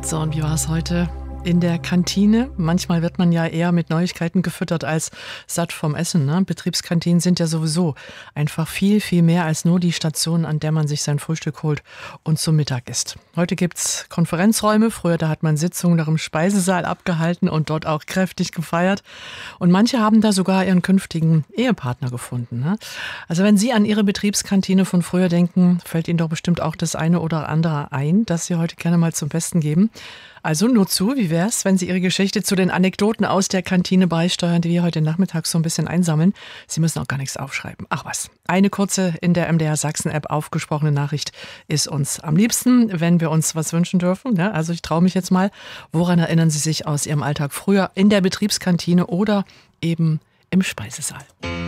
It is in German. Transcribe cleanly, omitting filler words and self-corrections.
So, und wie war es heute in der Kantine? Manchmal wird man ja eher mit Neuigkeiten gefüttert als satt vom Essen, ne? Betriebskantinen sind ja sowieso einfach viel, viel mehr als nur die Station, an der man sich sein Frühstück holt und zum Mittag isst. Heute gibt's Konferenzräume. Früher, da hat man Sitzungen noch im Speisesaal abgehalten und dort auch kräftig gefeiert. Und manche haben da sogar ihren künftigen Ehepartner gefunden, ne? Also wenn Sie an Ihre Betriebskantine von früher denken, fällt Ihnen doch bestimmt auch das eine oder andere ein, das Sie heute gerne mal zum Besten geben. Also nur zu, wie wär's, wenn Sie Ihre Geschichte zu den Anekdoten aus der Kantine beisteuern, die wir heute Nachmittag so ein bisschen einsammeln. Sie müssen auch gar nichts aufschreiben. Ach was, eine kurze in der MDR Sachsen-App aufgesprochene Nachricht ist uns am liebsten, wenn wir uns was wünschen dürfen. Ja, also ich traue mich jetzt mal. Woran erinnern Sie sich aus Ihrem Alltag früher in der Betriebskantine oder eben im Speisesaal?